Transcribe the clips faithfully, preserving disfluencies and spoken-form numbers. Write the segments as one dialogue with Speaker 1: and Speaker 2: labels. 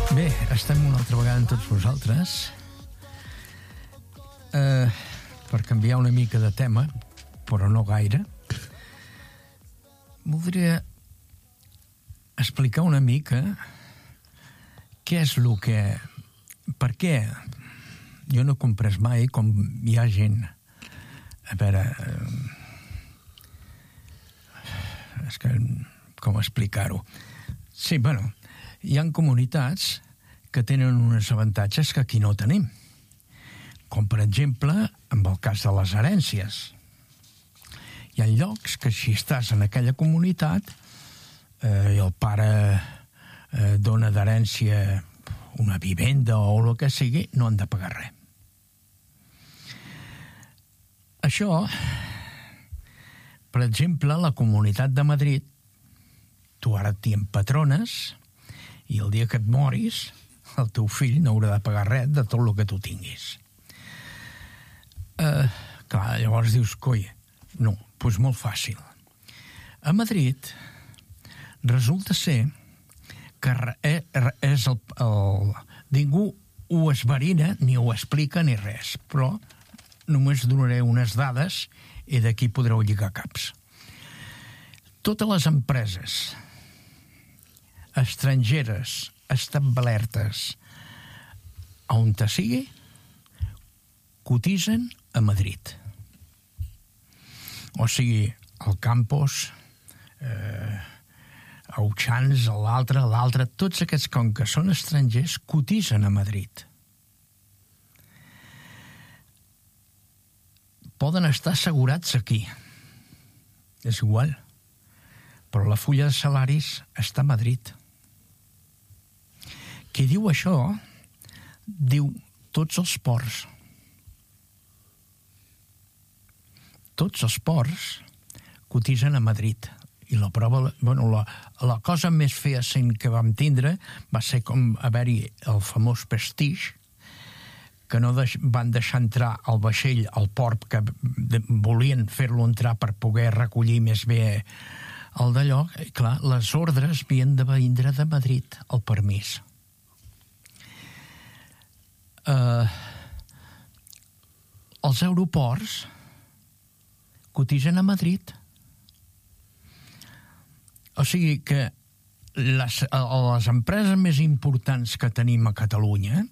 Speaker 1: Bé, estem una altra vegada amb tots vosaltres eh, per canviar una mica de tema, però no gaire. Voldria explicar una mica què és el que... Per què jo no he comprès mai, com hi ha gent... A veure... És que... Com explicar-ho? Sí, bueno, hi ha comunitats que tenen uns avantatges que aquí no tenim. Com, per exemple, amb el cas de les herències. Hi ha llocs que si estàs en aquella comunitat eh, i el pare eh, dona d'herència una vivenda o el que sigui, no han de pagar res. Això, per exemple, la Comunitat de Madrid, tu ara t'hi empatrones i el dia que et moris, el teu fill no haurà de pagar res de tot el que tu tinguis. Eh, clar, llavors dius, coi, no, doncs molt fàcil. A Madrid resulta ser que és el, el, ningú ho esverina, ni ho explica, ni res, però només donaré unes dades i d'aquí podreu lligar caps. Totes les empreses estrangeres establertes on te sigui cotitzen a Madrid. O sigui, el Campos, eh, Auxans, l'altre, l'altre, tots aquests com que són estrangers cotitzen a Madrid. Poden estar assegurats aquí. És igual. Però la fulla de salaris està a Madrid. Qui diu això, diu tots els ports. Tots els ports cotitzen a Madrid. I la prova, bueno, la, la cosa més fehacent que vam tindre va ser com haver-hi el famós Prestige, que no deix, van deixar entrar el vaixell al port, que de, volien fer-lo entrar per poder recollir més bé el d'allò. I clar, les ordres havien de vindre de Madrid, el permís. Uh, els aeroports cotitzen a Madrid. O sigui que les, les empreses més importants que tenim a Catalunya,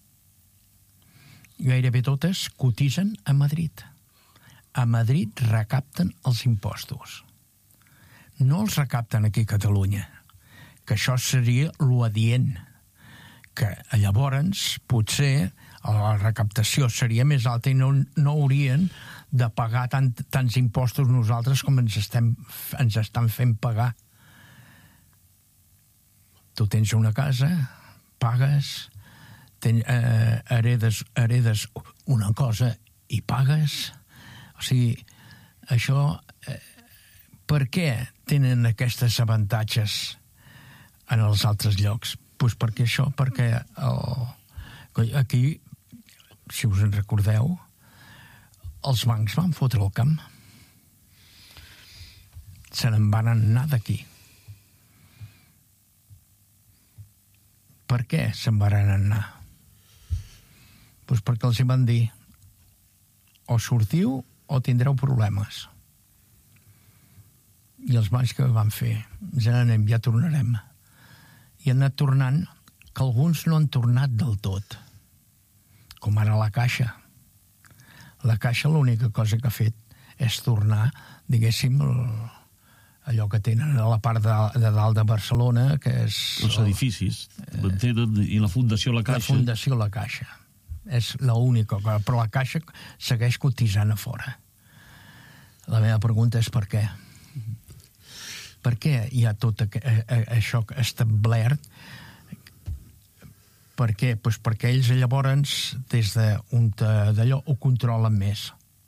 Speaker 1: gairebé totes cotitzen a Madrid. A Madrid recapten els impostos. No els recapten aquí a Catalunya, que això seria l'adient, que llavors potser la recaptació seria més alta i no, no haurien de pagar tant, tants impostos nosaltres com ens, estem, ens estan fent pagar. Tu tens una casa, pagues, ten, eh, heredes, heredes una cosa i pagues. O sigui, això... Eh, per què tenen aquests avantatges en els altres llocs? Doncs perquè això, perquè el, aquí, si us en recordeu, els bancs van fotre el camp. Se n'en van anar d'aquí. Per què se'n van anar? Doncs perquè els hi van dir o sortiu o tindreu problemes. I els bancs que van fer? Ja anem, ja tornarem. I han anat tornant, que alguns no han tornat del tot. Com ara la Caixa. La Caixa l'única cosa que ha fet és tornar, diguéssim, el, allò que tenen a la part de, de dalt de Barcelona, que és...
Speaker 2: Els edificis. Eh, I la Fundació La Caixa.
Speaker 1: La Fundació La Caixa. És l'única cosa. Però la Caixa segueix cotitzant a fora. La meva pregunta és per què? Per què hi ha tot això establert? Per què? Pues perquè ells llavors, des d'allò, ho controlen més.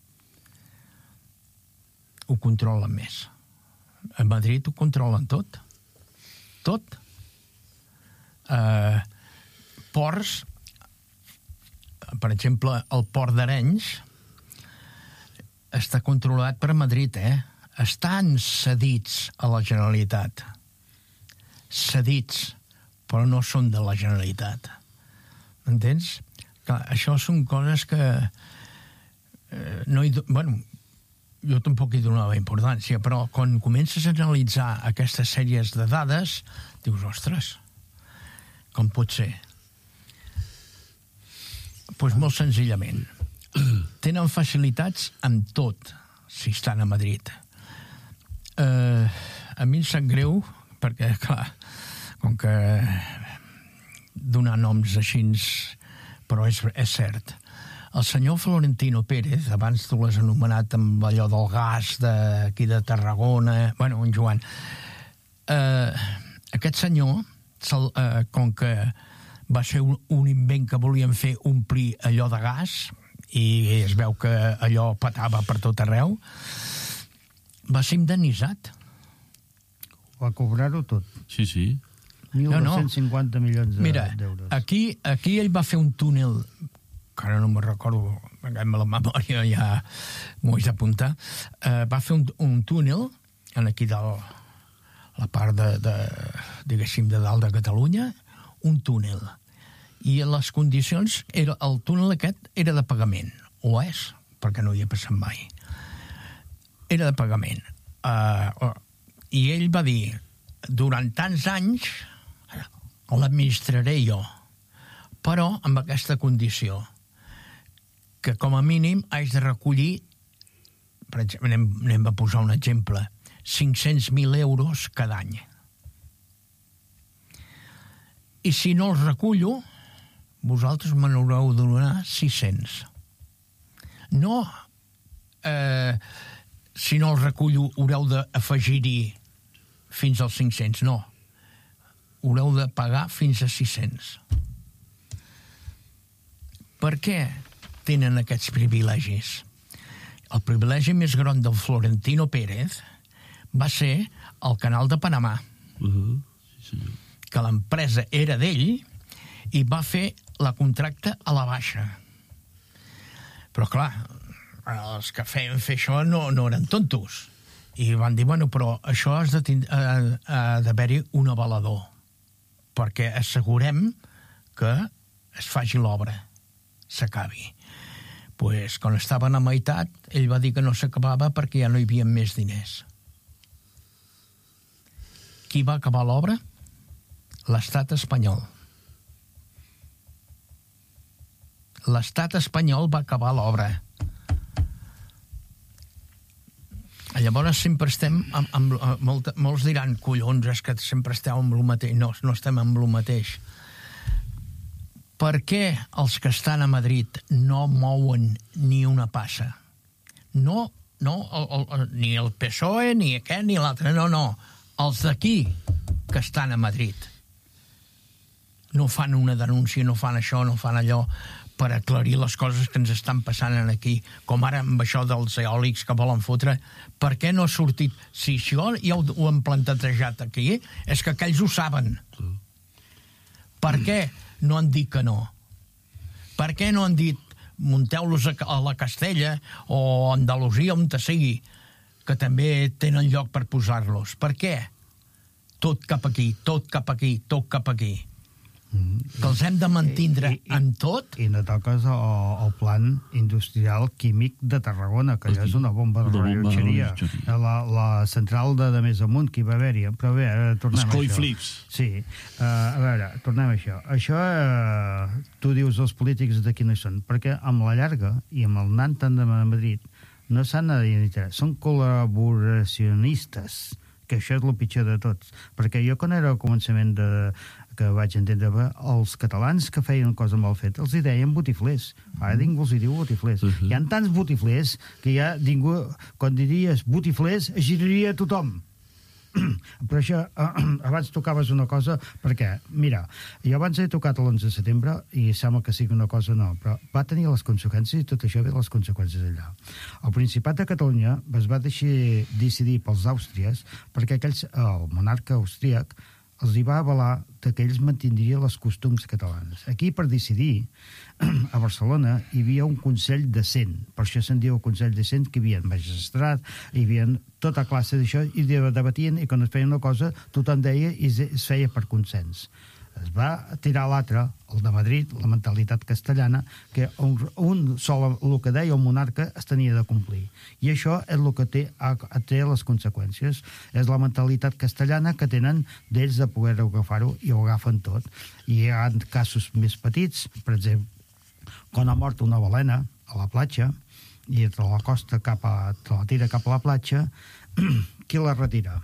Speaker 1: Ho controlen més. A Madrid ho controlen tot. Tot. Uh, ports, per exemple, el port d'Arenys està controlat per Madrid, eh? Estan cedits a la Generalitat. Cedits. però no són de la Generalitat. Entens? Clar, això són coses que eh, no hi... Bueno, jo tampoc hi donava importància, però quan comences a analitzar aquestes sèries de dades, dius, ostres, com pot ser? Doncs pues molt senzillament. Tenen facilitats amb tot, si estan a Madrid. Eh, a mi em sap greu, perquè, clar, com que donar noms així, però és, és cert. El senyor Florentino Pérez, abans tu l'has anomenat amb allò del gas d'aquí de Tarragona, bueno, en Joan, eh, aquest senyor, eh, com que va ser un, un invent que volien fer omplir allò de gas, i es veu que allò petava per tot arreu, va ser indemnitzat.
Speaker 3: Va cobrar-ho tot.
Speaker 2: Sí, sí.
Speaker 3: mil dos-cents cinquanta no, no. milions
Speaker 1: Mira,
Speaker 3: d'euros.
Speaker 1: Aquí, aquí ell va fer un túnel, que ara no me'n recordo, amb la memòria ja m'ho haig d'apuntar, eh, va fer un, un túnel en aquí de la part de, de, diguéssim, de dalt de Catalunya, un túnel. I les condicions, era, el túnel aquest era de pagament, o és, perquè no hi he passat mai. Era de pagament. Uh, I ell va dir, durant tants anys l'administraré jo, però amb aquesta condició, que com a mínim haig de recollir, per exemple, anem, anem a posar un exemple, cinc-cents mil euros cada any. I si no els recullo, vosaltres me n'haureu de donar sis-cents. No, eh, si no els recullo, haureu d'afegir-hi fins als cinc-cents, no. Haureu de pagar fins a sis-cents. Per què tenen aquests privilegis? El privilegi més gran del Florentino Pérez va ser el canal de Panamà.
Speaker 2: Uh-huh. Sí, senyor.
Speaker 1: Que l'empresa era d'ell i va fer la contracta a la baixa. Però, clar, els que feien fer això no, no eren tontos. I van dir, bueno, però això has de tind- ha, ha d'haver-hi un avalador, perquè assegurem que es faci l'obra, s'acabi. Pues, quan estaven a meitat, ell va dir que no s'acabava perquè ja no hi havia més diners. Qui va acabar l'obra? L'estat espanyol. L'estat espanyol va acabar l'obra. Llavors sempre estem amb, amb, amb molt, molts diran, collons, és que sempre esteu amb el mateix. No, no estem amb el mateix. Per què els que estan a Madrid no mouen ni una passa? No, no, el, el, ni el P S O E, ni aquest, ni l'altre, no, no. Els d'aquí que estan a Madrid no fan una denúncia, no fan això, no fan allò, per aclarir les coses que ens estan passant aquí, com ara amb això dels eòlics que volen fotre. Per què no ha sortit? Si això ja ho, ho han plantejat aquí, és que aquells ho saben. Per què no han dit que no? Per què no han dit munteu-los a la Castella o a Andalusia, on te sigui, que també tenen lloc per posar-los? Per què? Tot cap aquí, tot cap aquí, tot cap aquí. Que els hem de mantindre I, i, en tot.
Speaker 3: I no toques el, el plan industrial químic de Tarragona, que allò és una bomba de rellotgeria. La, la central de, de més amunt, que hi va haver-hi. Però bé, tornem a això.
Speaker 2: Flips.
Speaker 3: Sí, uh, a veure, tornem a això. Això, uh, tu dius els polítics de qui no hi són, perquè amb la llarga i amb el anant tant de Madrid no s'han d'identificar. Són col·laboracionistes, que això és el pitjor de tots. Perquè jo, quan era al començament de que vaig entendre, els catalans que feien cosa mal feta els hi deien botiflers. Ara ningú els hi diu botiflers. Uh-huh. Hi ha tants botiflers que ja ningú, quan diries botiflers, es giraria a tothom. Però això, abans tocaves una cosa, perquè, mira, jo abans he tocat l'onze de setembre i sembla que sigui una cosa no, però va tenir les conseqüències i tot això ve les conseqüències allà. El Principat de Catalunya es va deixar decidir pels àustries perquè aquells, el monarca austríac els hi va avalar que ells mantindrien les costums catalanes. Aquí, per decidir, a Barcelona hi havia un Consell de Cent, per això se'n diu el Consell de Cent, que hi havia magistrat, hi havia tota classe d'això, i debatien, i quan es feia una cosa, tothom deia i es feia per consens. es va tirar l'altre, el de Madrid, la mentalitat castellana, que un, un sol, el que deia el monarca, es tenia de complir. I això és el que té, té les conseqüències. És la mentalitat castellana que tenen d'ells de poder agafar-ho i ho agafen tot. I hi ha casos més petits, per exemple, quan ha mort una balena a la platja i te la costa cap a, te la tira cap a la platja, qui la retira?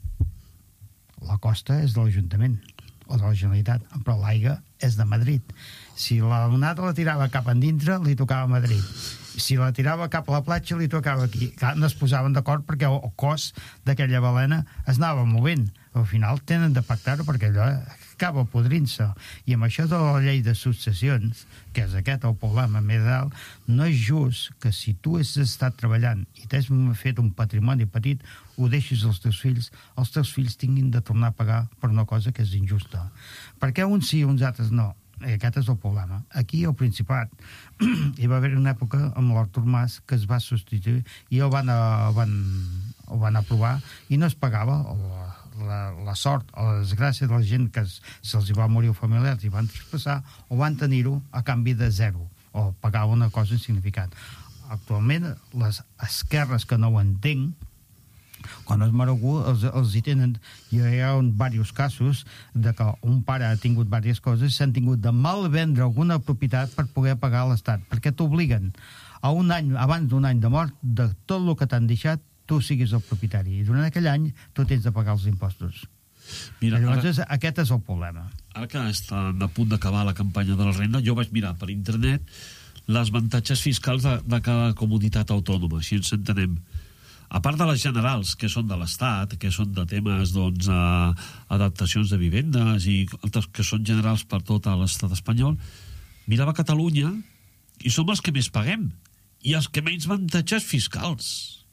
Speaker 3: La costa és de l'Ajuntament o de la Generalitat, però l'aigua és de Madrid. Si la onada la tirava cap endintre, li tocava a Madrid. Si la tirava cap a la platja, li tocava aquí. Clar, no es posaven d'acord perquè el cos d'aquella balena es anava movent. Al final tenen de pactar-ho perquè allò acaba podrint-se. I amb això de la llei de successions, que és aquest el problema més dalt, no és just que si tu has estat treballant i t'has fet un patrimoni petit, ho deixis als teus fills, els teus fills tinguin de tornar a pagar per una cosa que és injusta. Per què uns sí i uns altres no? I aquest és el problema. Aquí al Principat hi va haver una època amb l'Artur Mas que es va substituir i el van, van, el van aprovar i no es pagava la, la, la sort o la desgràcia de la gent que se'ls va morir familiars i van traspassar o van tenir-ho a canvi de zero o pagava una cosa insignificant. Actualment les esquerres que no ho entenc, quan es mor algú els, els hi tenen, hi ha diversos casos de que un pare ha tingut diverses coses i s'han tingut de mal vendre alguna propietat per poder pagar a l'Estat, perquè t'obliguen a un any, abans d'un any de mort, de tot el que t'han deixat tu siguis el propietari, i durant aquell any tu tens de pagar els impostos. Mira, llavors ara, aquest és el problema.
Speaker 2: Ara que estan a punt d'acabar la campanya de la renda, jo vaig mirar per internet les avantatges fiscals de, de cada comunitat autònoma, així ens entenem. A part de les generals, que són de l'Estat, que són de temes, doncs, a, adaptacions de vivendes i altres que són generals per tot l'estat espanyol, mirava Catalunya i som els que més paguem i els que menys avantatges fiscals.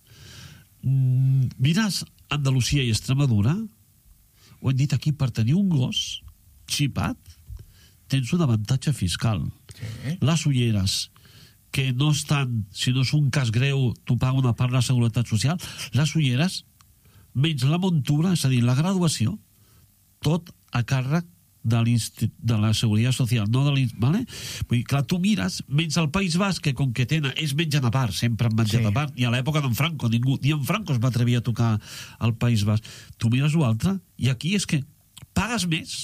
Speaker 2: Mm, mires Andalusia i Extremadura, ho hem dit aquí, per tenir un gos xipat tens un avantatge fiscal. Sí. Les ulleres, que no estan, si no és un cas greu, tu paga una part de la Seguretat Social, les ulleres, menys la muntura, és a dir, la graduació, tot a càrrec de, de la Seguretat Social, no de l'Institut, vale? Vull dir, clar, tu mires, menys el País Basc, que com que tenen, és menjant a part, sempre han menjat sí. a part, i a l'època d'en Franco, ningú, ni en Franco es va atrevir a tocar el País Basc. Tu mires l'altre, i aquí és que pagues més,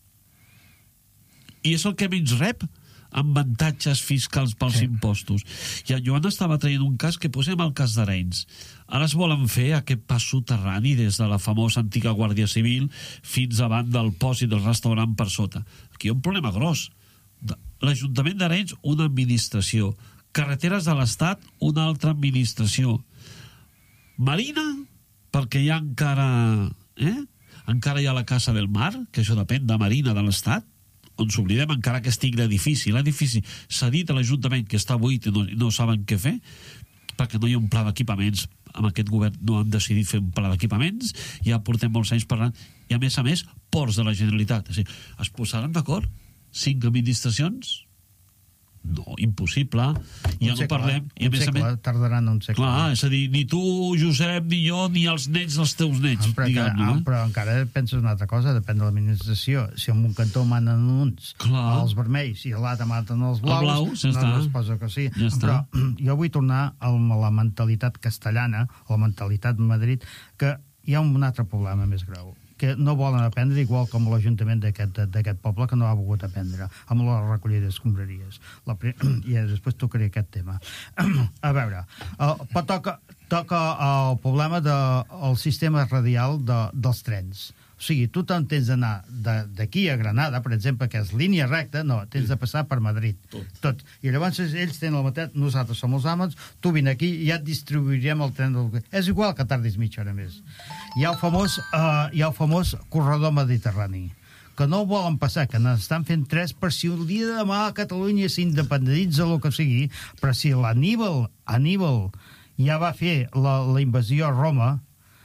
Speaker 2: i és el que menys rep, amb avantatges fiscals pels sí. impostos. I en Joan estava traient un cas que posem el cas d'Arenys. Ara es volen fer aquest pas soterrani des de la famosa antiga Guàrdia Civil fins davant del post i del restaurant per sota. Aquí hi ha un problema gros. L'Ajuntament d'Arenys, una administració. Carreteres de l'Estat, una altra administració. Marina, perquè hi ha encara... Eh? Encara hi ha la Casa del Mar, que això depèn de Marina de l'Estat, on s'oblidem encara que estigui l'edifici. L'edifici s'ha dit a l'Ajuntament que està buit i no, no saben què fer, perquè no hi ha un pla d'equipaments. Amb aquest govern no han decidit fer un pla d'equipaments, ja portem molts anys parlant, i a més a més, ports de la Generalitat. És a dir, es posaran d'acord cinc administracions? No, impossible. Ja no parlem. I a més a més,
Speaker 3: tardaran un segle.
Speaker 2: Clar, és a dir, ni tu, Josep, ni jo, ni els nets dels teus nets.
Speaker 3: Però, diguem, ah, però encara penses una altra cosa, depèn de l'administració. Si en un cantó manen uns clar. els vermells i a l'altre manen els blaus,
Speaker 2: blau, ja no,
Speaker 3: no es posa que sí.
Speaker 2: Ja
Speaker 3: però jo vull tornar a la mentalitat castellana, o la mentalitat de Madrid, que hi ha un altre problema més greu, que no volen aprendre, igual com l'Ajuntament d'aquest poble, que no ha volgut aprendre amb la recollida d'escombraries. I després tocaré aquest tema. A veure, uh, però toca, toca el problema del sistema radial de, dels trens. O sigui, tu te'n tens d'anar d'aquí a Granada, per exemple, que és línia recta, no, tens de passar per Madrid. Tot. Tot. I llavors ells tenen el mateix, nosaltres som els amos, tu vine aquí i ja et distribuirem el tren del... És igual que tardis mitja hora més. Hi ha el famós, uh, hi ha el famós corredor mediterrani, que no volen passar, que n'estan fent tres per si el dia de demà a Catalunya s'independentitza el que sigui, però si l'Aníbal, Aníbal ja va fer la, la invasió a Roma,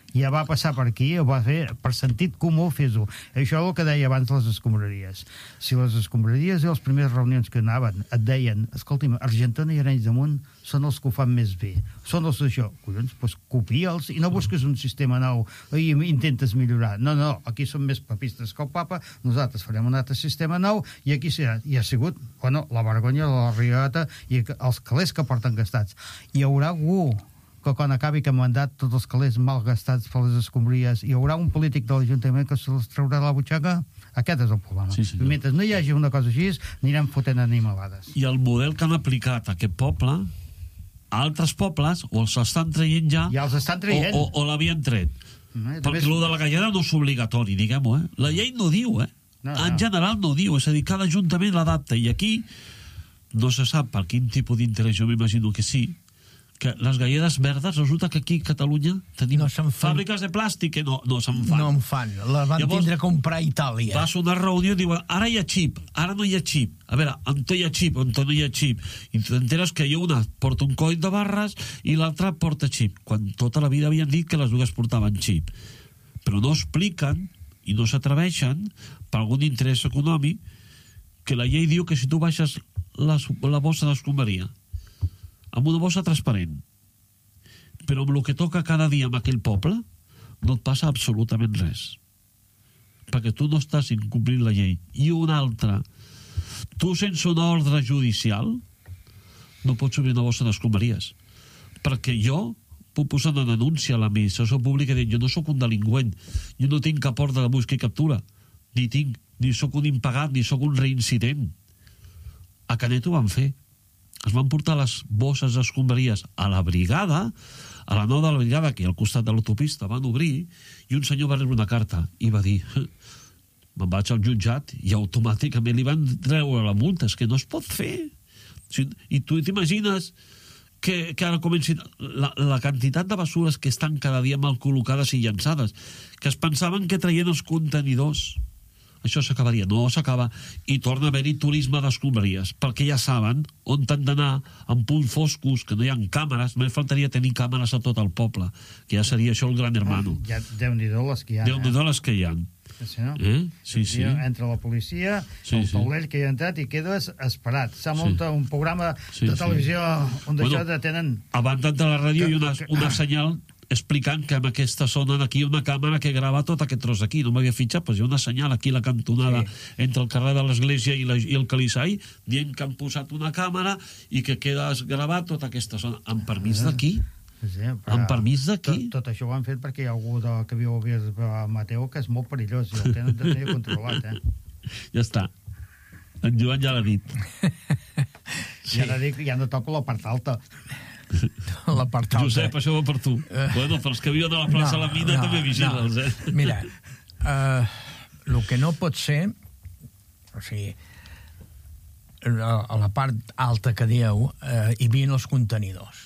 Speaker 3: ja va passar per aquí, ho va fer per sentit comú, fes-ho. Això és el que deia abans les escombraries. Si les escombraries i les primeres reunions que anaven et deien, escolti'm, Argentona i Arenys de Munt són els que ho fan més bé, són els d'això, collons, doncs copia'ls i no busques un sistema nou i intentes millorar. No, no, aquí són més papistes que el papa, nosaltres farem un altre sistema nou i aquí serà. I ha sigut, bueno, la vergonya de la riota i els calés que porten gastats. Hi haurà algú que quan acabi aquest mandat tots els calés mal gastats per les escombraries, hi haurà un polític de l'Ajuntament que se'ls traurà de la butxaca? Aquest és el problema.
Speaker 2: Sí, sí,
Speaker 3: I mentre no hi hagi una cosa així, anirem fotent animalades.
Speaker 2: I el model que han aplicat a aquest poble, a altres pobles, o els estan traient ja,
Speaker 3: ja els estan traient.
Speaker 2: o, o, o l'havien tret.
Speaker 3: No,
Speaker 2: Perquè el de la galleda no és obligatori, diguem-ho, eh? La llei no diu, eh?
Speaker 3: No,
Speaker 2: en
Speaker 3: no.
Speaker 2: general no diu, és a dir, cada ajuntament l'adapta, i aquí no se sap per quin tipus d'interès, jo m'imagino que sí, que les galledes verdes, resulta que aquí a Catalunya tenim
Speaker 1: No se'n fan.
Speaker 2: fàbriques de plàstic que no, no se'n fan.
Speaker 1: No en fan. La van
Speaker 2: Llavors,
Speaker 1: tindre a comprar a Itàlia.
Speaker 2: Vas a una reunió i diuen, ara hi ha xip, ara no hi ha xip. A veure, on hi ha xip, on no hi ha xip. I t'enteres que hi ha una porta un coll de barres i l'altra porta xip, quan tota la vida havien dit que les dues portaven xip. Però no expliquen i no s'atreveixen, per algun interès econòmic, que la llei diu que si tu baixes la, la bossa d'escombraria amb una bossa transparent, però amb el que toca cada dia en aquell poble no et passa absolutament res, perquè tu no estàs incomplint la llei. I una altra, tu sense una ordre judicial no pots obrir una bossa d'escombraries, perquè jo puc posar una denúncia a l'administració pública dient, jo no sóc un delinqüent, jo no tinc cap ordre de busca i captura, ni tinc, ni sóc un impagat, ni sóc un reincident. A Canet ho van fer, es van portar les bosses d'escombraries a la brigada, a la nou de la brigada, que al costat de l'autopista van obrir, i un senyor va rebre una carta i va dir, me'n vaig al jutjat, i automàticament li van treure la multa. És que no es pot fer. I tu t'imagines que, que ara comenci la, la quantitat de bessures que estan cada dia mal col·locades i llançades, que es pensaven que traien els contenidors. Això s'acabaria, no s'acaba, i torna a haver-hi turisme d'escombraries, perquè ja saben on han d'anar, en punts foscos, que no hi ha càmeres. Només faltaria tenir càmeres a tot el poble, que ja seria això el gran hermano.
Speaker 3: Ja, Déu-n'hi-do les que hi ha.
Speaker 2: Déu-n'hi-do les que hi ha.
Speaker 3: Sí, no?
Speaker 2: Eh? Sí, sí.
Speaker 3: Entra la policia,
Speaker 2: Sí,
Speaker 3: el
Speaker 2: sí.
Speaker 3: taulell que hi ha entrat i quedes esperat. S'ha muntat un programa
Speaker 2: Sí,
Speaker 3: de
Speaker 2: sí.
Speaker 3: televisió on d'això
Speaker 2: Bueno,
Speaker 3: tenen...
Speaker 2: Abans d'entrar a la ràdio hi ha una,
Speaker 3: Que- que-
Speaker 2: una senyal explicant que en aquesta zona d'aquí hi ha una càmera que grava tot aquest tros d'aquí. No m'havia fitxat, doncs hi ha una senyal aquí a la cantonada
Speaker 3: Sí.
Speaker 2: entre el carrer de l'Església i, la, i el Calissai, dient que han posat una càmera i que queda gravat tota aquesta zona. Amb permís d'aquí?
Speaker 3: Sí,
Speaker 2: Amb permís d'aquí?
Speaker 3: Tot, tot això ho han fet perquè hi ha algú de, que viu a Mateu que és molt perillós i el tenen de tenir controlat, eh?
Speaker 2: Ja està. En Joan ja l'ha dit.
Speaker 3: Sí. Ja, dic, ja no toco la part alta.
Speaker 1: La part alta.
Speaker 2: Josep, això va per tu. Uh, bueno, per els que viuen a la plaça no, la Mina no, també vigila'ls, no. eh?
Speaker 1: Mira, uh, el que no pot ser, o sigui, a, a la part alta que dieu, uh, hi havia els contenidors.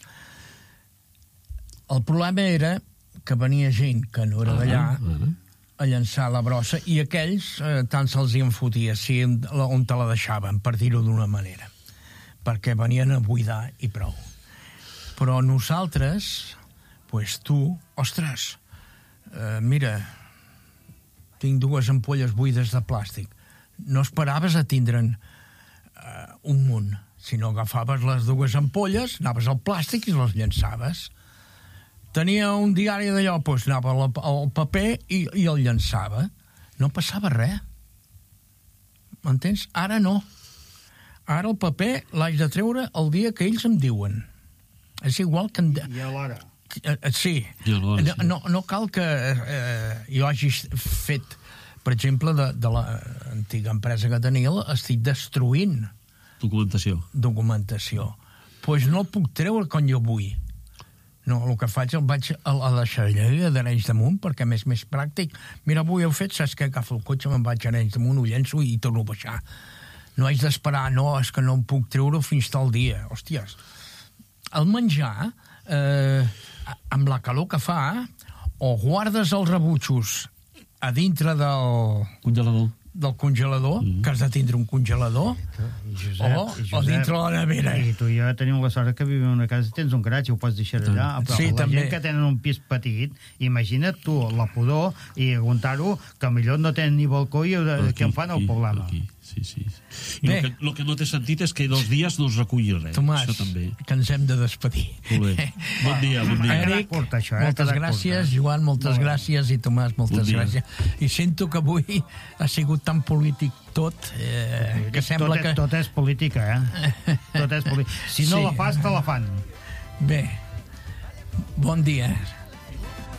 Speaker 1: El problema era que venia gent que no era d'allà a llançar la brossa i aquells eh, tant se'ls hi enfotia si on te la deixaven, per dir-ho d'una manera, perquè venien a buidar i prou. Però nosaltres, pues tu, ostres, eh, mira, tinc dues ampolles buides de plàstic. No esperaves a tindre'n eh, un munt, sinó agafaves les dues ampolles, anaves al plàstic i les llançaves. Tenia un diari d'allò, doncs anava al, al paper i, i el llançava. No passava res. M'entens? Ara no. Ara el paper l'haig de treure el dia que ells em diuen. És igual que... En...
Speaker 3: I a l'hora.
Speaker 1: Sí.
Speaker 2: I a l'hora, sí.
Speaker 1: No, no cal que eh, jo hagi fet, per exemple, de, de l'antiga empresa que tenia, estic destruint
Speaker 2: Documentació.
Speaker 1: documentació. Doncs pues no el puc treure quan jo vull. No, el que faig el vaig a la deixalleria d'Arenys de Munt, perquè m'és més pràctic. Mira, avui heu fet, saps què? Agafo el cotxe, me'n vaig a Arenys de Munt, ho llenço i torno a baixar. No haig d'esperar, no, és que no em puc treure fins tal dia. Hòsties, el menjar, eh, amb la calor que fa, o guardes els rebutxos a dintre del...
Speaker 2: Congelador.
Speaker 1: del congelador, mm. que has de tindre un congelador,
Speaker 3: I Josep,
Speaker 1: o,
Speaker 3: i Josep,
Speaker 1: o dintre la nevera.
Speaker 3: I tu i jo tenim la sort que vivim en una casa, tens un garatge, ho pots deixar allà, però
Speaker 1: sí,
Speaker 3: la
Speaker 1: també.
Speaker 3: gent que tenen un pis petit, imagina't tu la pudor i aguantar-ho, que millor no tenen ni balcó i aquí, que en fan el problema.
Speaker 2: Aquí. Sí, sí. I el que, lo que no té sentit és que dos dies no es reculli res.
Speaker 1: Tomàs,
Speaker 2: això també.
Speaker 1: que ens hem de despedir.
Speaker 2: Molt bé. Bon dia, bon dia.
Speaker 1: Eric,
Speaker 3: curta, això, eh?
Speaker 1: moltes gràcies.
Speaker 3: Curta.
Speaker 1: Joan, moltes
Speaker 3: Molt
Speaker 1: gràcies. I Tomàs, moltes
Speaker 2: bon
Speaker 1: gràcies. I sento que avui ha sigut tan polític tot, eh, que sembla
Speaker 3: tot és,
Speaker 1: que...
Speaker 3: Tot és política, eh? Tot és política. Si no
Speaker 1: Sí.
Speaker 3: la fas, te la fan.
Speaker 1: Bé, bon dia.